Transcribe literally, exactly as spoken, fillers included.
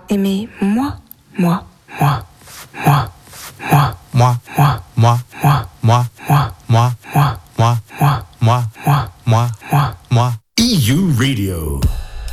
Aimez moi, moi, moi, moi, moi, moi, moi, moi, moi, moi, moi, moi, moi, moi, moi, moi, moi, moi, moi. moi. E U Radio.